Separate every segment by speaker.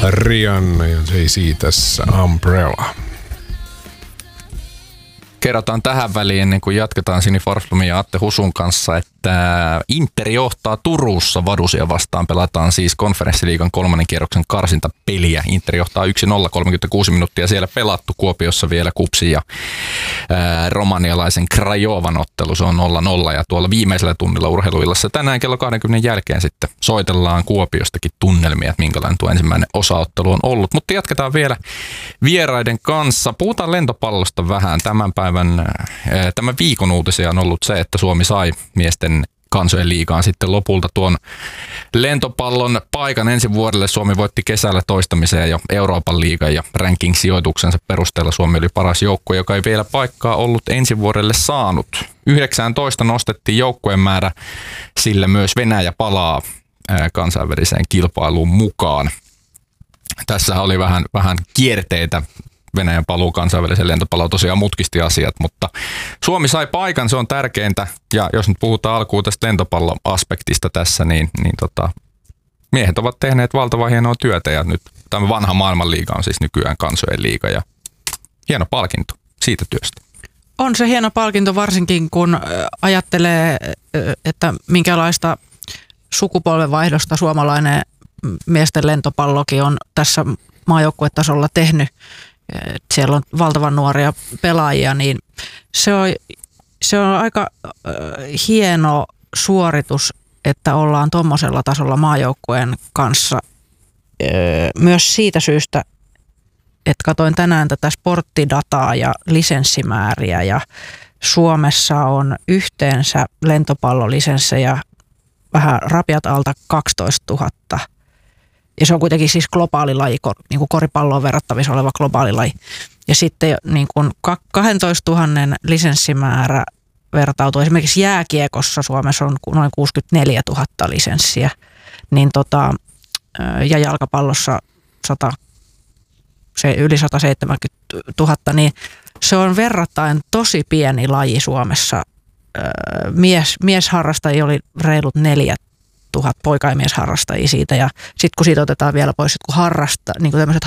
Speaker 1: Rihanna ja Jay-Z tässä Umbrella.
Speaker 2: Kerrotaan tähän väliin, ennen kuin jatketaan Sini Forsblomin ja Atte Husun kanssa, että Inter johtaa Turussa Vadusia vastaan. Pelataan siis konferenssiliigan 3. kierroksen karsintapeliä. Inter johtaa 1-0, 36 minuuttia siellä pelattu. Kuopiossa vielä Kupsi ja romanialaisen Crajovan ottelu. Se on 0-0 ja tuolla viimeisellä tunnilla urheiluillassa tänään kello 20 jälkeen sitten soitellaan Kuopiostakin tunnelmia, että minkälainen tuo ensimmäinen osaottelu on ollut. Mutta jatketaan vielä vieraiden kanssa. Puhutaan lentopallosta vähän. Tämän viikon uutisia on ollut se, että Suomi sai miesten kansojen liigaan sitten lopulta tuon lentopallon paikan ensi vuodelle. Suomi voitti kesällä toistamiseen jo Euroopan liigan ja ranking-sijoituksensa perusteella Suomi oli paras joukkue, joka ei vielä paikkaa ollut ensi vuodelle saanut. 19 nostettiin joukkueen määrä, sillä myös Venäjä palaa kansainväliseen kilpailuun mukaan. Tässä oli vähän kierteitä. Venäjän paluu kansainväliseen lentopalloon tosiaan mutkisti asiat, mutta Suomi sai paikan, se on tärkeintä. Ja jos nyt puhutaan alkuun tästä lentopalloaspektista tässä, niin miehet ovat tehneet valtavan hienoa työtä ja nyt tämä vanha maailmanliiga on siis nykyään kansojen liiga ja hieno palkinto siitä työstä.
Speaker 3: On se hieno palkinto varsinkin, kun ajattelee, että minkälaista sukupolvenvaihdosta suomalainen miesten lentopallokin on tässä maajoukkuetasolla tehnyt. Siellä on valtavan nuoria pelaajia, niin se on aika hieno suoritus, että ollaan tuommoisella tasolla maajoukkueen kanssa. Myös siitä syystä, että katsoin tänään tätä sporttidataa ja lisenssimääriä ja Suomessa on yhteensä lentopallolisenssejä vähän rapiat alta 12 000. Ja se on kuitenkin siis globaali laji, niin kuin koripalloon verrattavissa oleva globaali laji. Ja sitten niin kuin 12 000 lisenssimäärä vertautuu. Esimerkiksi jääkiekossa Suomessa on noin 64 000 lisenssiä. Niin ja jalkapallossa yli 170 000, niin se on verrattain tosi pieni laji Suomessa. Miesharrastajia oli reilut 4 000 poika- ja miesharrastajia siitä, ja sitten kun siitä otetaan vielä pois, kun niin tämmöiset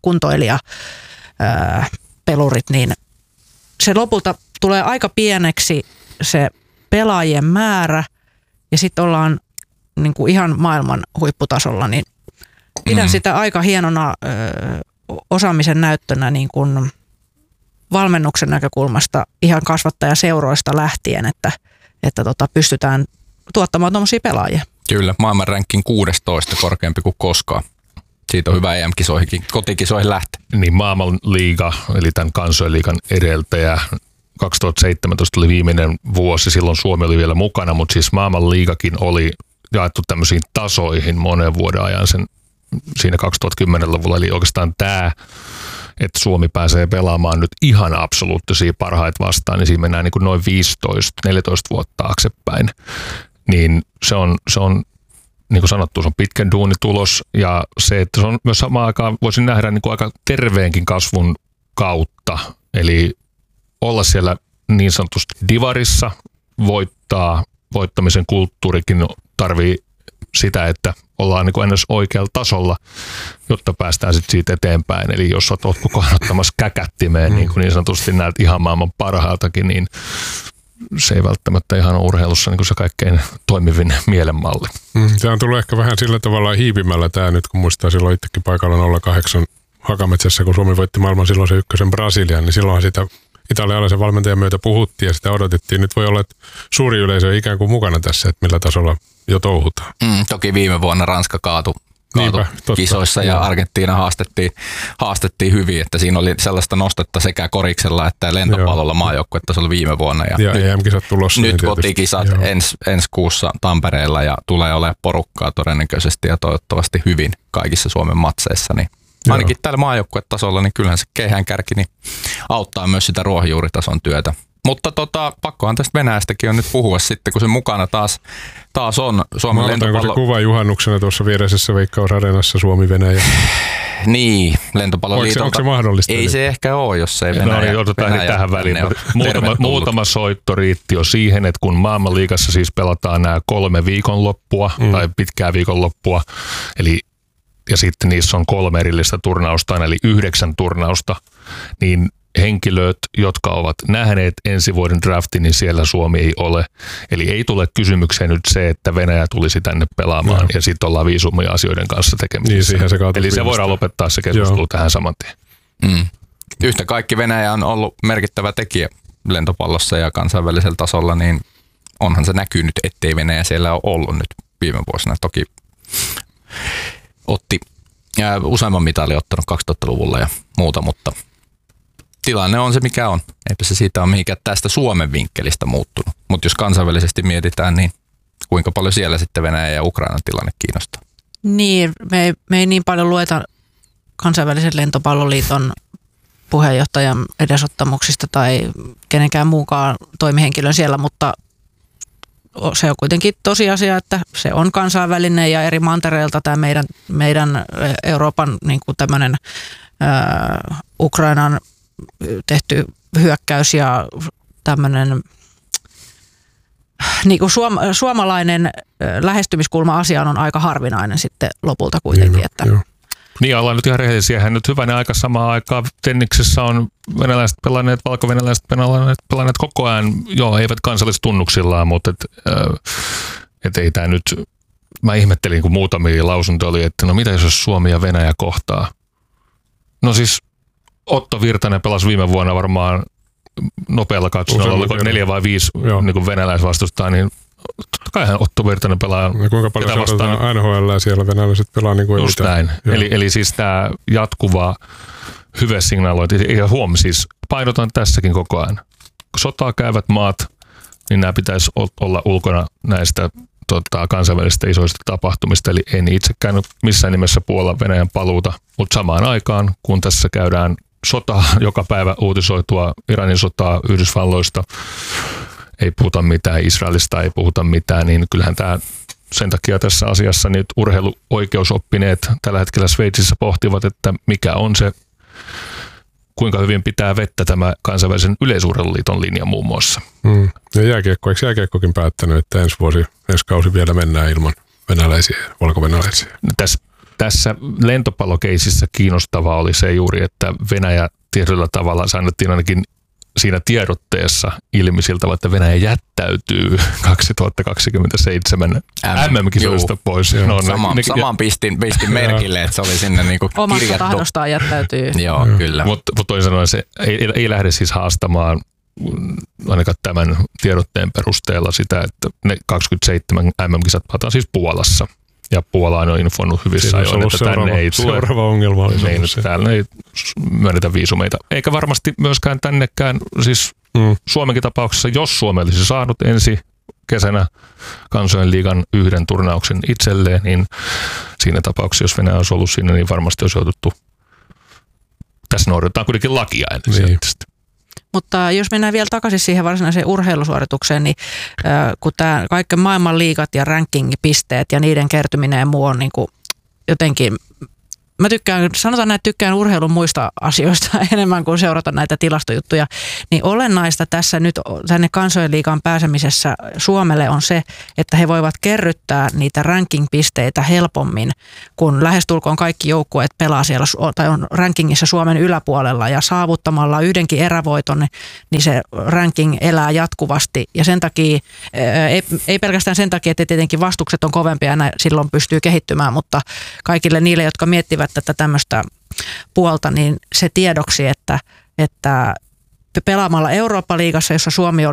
Speaker 3: harrastekuntoilija-pelurit, niin se lopulta tulee aika pieneksi se pelaajien määrä, ja sitten ollaan niin kuin ihan maailman huipputasolla, niin pidän sitä aika hienona osaamisen näyttönä niin kuin valmennuksen näkökulmasta ihan kasvattajaseuroista lähtien, että pystytään tuottamaan tuommoisia pelaajia.
Speaker 2: Kyllä, maailman rankin 16 korkeampi kuin koskaan. Siitä on hyvä EM-kisoihin, kotikisoihin lähteä.
Speaker 4: Niin maailmanliiga, eli tämän kansojenliigan edeltäjä, 2017 oli viimeinen vuosi, silloin Suomi oli vielä mukana, mutta siis maailmanliigakin oli jaettu tämmöisiin tasoihin monen vuoden ajan siinä 2010-luvulla, eli oikeastaan tämä, että Suomi pääsee pelaamaan nyt ihan absoluuttisia parhaita vastaan, niin siinä mennään niin kuin noin 15-14 vuotta taaksepäin. Niin se on niin kuin sanottu, se on pitkän duunitulos ja se, että se on myös samaan aikaan, voisin nähdä niin kuin aika terveenkin kasvun kautta. Eli olla siellä niin sanotusti divarissa, voittamisen kulttuurikin tarvii sitä, että ollaan niin kuin ennäs oikealla tasolla, jotta päästään sitten siitä eteenpäin. Eli jos olet koko ajan ottamassa käkättimeen niin sanotusti näiltä ihan maailman parhaaltakin, niin se ei välttämättä ihan ole urheilussa niin kuin se kaikkein toimivin mielenmalli.
Speaker 1: Tämä on tullut ehkä vähän sillä tavalla hiipimällä tämä nyt, kun muistaa silloin itsekin paikalla 08 Hakametsässä, kun Suomi voitti maailman silloin se ykkösen Brasilian, niin silloinhan sitä italialaisen valmentajan myötä puhuttiin ja sitä odotettiin. Nyt voi olla, että suuri yleisö on ikään kuin mukana tässä, että millä tasolla jo touhutaan.
Speaker 2: Toki viime vuonna Ranska kaatui kisoissa ja Argentiina haastettiin hyvin, että siinä oli sellaista nostetta sekä koriksella että lentopallolla maajoukkuetasolla viime vuonna.
Speaker 1: Ja EM-kisat tulossa.
Speaker 2: Nyt kotikisat ensi kuussa Tampereella ja tulee olemaan porukkaa todennäköisesti ja toivottavasti hyvin kaikissa Suomen matseissa. Niin ainakin tällä maajoukkuetasolla, niin kyllähän se keihäänkärki niin auttaa myös sitä ruohonjuuritason työtä. Mutta pakkohan tästä Venäjästäkin on nyt puhua sitten, kun se mukana taas on Suomen lentopallo.
Speaker 1: Se kuva juhannuksena tuossa viereisessä Veikkaus-areenassa Suomi-Venäjä?
Speaker 2: Niin, lentopalloliitolta.
Speaker 1: Onko se mahdollista?
Speaker 2: Ei se ehkä ole, jos ei Venäjä.
Speaker 4: No niin, otetaan Venäjä tähän väliin. Muutama soitto riitti jo siihen, että kun maailmanliigassa siis pelataan nämä 3 viikonloppua tai pitkää viikonloppua, eli ja sitten niissä on 3 erillistä turnausta, eli 9 turnausta, niin henkilöt, jotka ovat nähneet ensi vuoden draftin, niin siellä Suomi ei ole. Eli ei tule kysymykseen nyt se, että Venäjä tulisi tänne pelaamaan ja sitten ollaan viisumia asioiden kanssa tekemisissä.
Speaker 1: Niin,
Speaker 4: eli se voidaan lopettaa se keskustelu tähän saman tien.
Speaker 2: Yhtä kaikki Venäjä on ollut merkittävä tekijä lentopallossa ja kansainvälisellä tasolla, niin onhan se näkynyt, ettei Venäjä siellä ole ollut nyt viime vuosina. Toki otti useamman mitalin ottanut 2000-luvulla ja muuta, mutta tilanne on se mikä on. Eipä se siitä ole mihinkään tästä Suomen vinkkelistä muuttunut. Mutta jos kansainvälisesti mietitään, niin kuinka paljon siellä sitten Venäjä ja Ukrainan tilanne kiinnostaa?
Speaker 3: Niin, me ei niin paljon lueta kansainvälisen lentopalloliiton puheenjohtajan edesottamuksista tai kenenkään muukaan toimihenkilön siellä, mutta se on kuitenkin tosiasia, että se on kansainvälinen ja eri mantereilta tämä meidän Euroopan niin kuin tämmöinen Ukrainan tehty hyökkäys ja tämmöinen niin kuin suomalainen lähestymiskulma asiaan on aika harvinainen sitten lopulta kuitenkin.
Speaker 4: Niin, ollaan nyt ihan rehellisiä. Nyt hyvänä aika samaan aikaan tenniksessä on venäläiset pelanneet, valko-venäläiset pelanneet koko ajan, eivät kansallistunnuksillaan, mutta ei tämä nyt, mä ihmettelin, kun muutamia lausuntoja oli, että no mitä jos Suomi ja Venäjä kohtaa? No siis Otto Virtanen pelasi viime vuonna varmaan nopealla katsolla, oliko 4 vai 5 niin venäläisvastustaa, niin totta kai Otto Virtanen pelaa.
Speaker 1: Ja kuinka paljon seurataan NHL ja siellä venäläiset pelaa niin kuin
Speaker 4: just näin. Eli siis tämä jatkuva hyvä signaalointi. Ja siis painotan tässäkin koko ajan. Kun sotaa käyvät maat, niin nämä pitäisi olla ulkona näistä kansainvälisistä isoista tapahtumista. Eli en itsekään missään nimessä puolla Venäjän paluuta, mutta samaan aikaan, kun tässä käydään sotaa joka päivä uutisoitua Iranin sotaa Yhdysvalloista, ei puhuta mitään Israelista, ei puhuta mitään, niin kyllähän tämä sen takia tässä asiassa nyt urheiluoikeusoppineet tällä hetkellä Sveitsissä pohtivat, että mikä on se, kuinka hyvin pitää vettä tämä kansainvälisen yleisurheiluliiton linja muun muassa.
Speaker 1: Ja eikö jääkiekkokin päättänyt, että ensi kausi vielä mennään ilman venäläisiä ja valko-venäläisiä?
Speaker 4: Tässä lentopallokeisissä kiinnostavaa oli se juuri, että Venäjä tietyllä tavalla annettiin ainakin siinä tiedotteessa ilmi siltä, että Venäjä jättäytyy 2027 MM-kisoista pois.
Speaker 2: Saman pistin merkille, että se oli sinne niinku kirjattu.
Speaker 3: Omasta tahdostaan jättäytyy.
Speaker 2: Joo, kyllä.
Speaker 4: Mutta toisin sanoen se ei lähde siis haastamaan ainakaan tämän tiedotteen perusteella sitä, että ne 27 MM-kisat palataan siis Puolassa. Ja Puola on infoinut hyvissä ajoin, että tänne ei tule.
Speaker 1: Seuraava ongelma oli
Speaker 4: täällä ei myönnetä viisumeita. Eikä varmasti myöskään tännekään, siis Suomenkin tapauksessa, jos Suomi olisi saanut ensi kesänä kansojen liigan 1 turnauksen itselleen, niin siinä tapauksessa, jos Venäjä olisi ollut siinä, niin varmasti olisi jouduttu. Tässä noudatetaan kuitenkin lakia ensisijaisesti.
Speaker 3: Mutta jos mennään vielä takaisin siihen varsinaiseen urheilusuoritukseen, niin kun tämä kaikki maailman liigat ja ranking-pisteet ja niiden kertyminen ja muu on niin kuin jotenkin, mä tykkään urheilun muista asioista enemmän kuin seurata näitä tilastojuttuja, niin olennaista tässä nyt tänne kansojen liigaan pääsemisessä Suomelle on se, että he voivat kerryttää niitä ranking-pisteitä helpommin, kun lähestulkoon kaikki joukkueet pelaa siellä tai on rankingissa Suomen yläpuolella ja saavuttamalla yhdenkin erävoiton, niin se ranking elää jatkuvasti ja sen takia, ei pelkästään sen takia, että tietenkin vastukset on kovempia ja silloin pystyy kehittymään, mutta kaikille niille, jotka miettivät tätä tämmöistä puolta, niin se tiedoksi, että pelaamalla Eurooppa-liigassa, jossa Suomi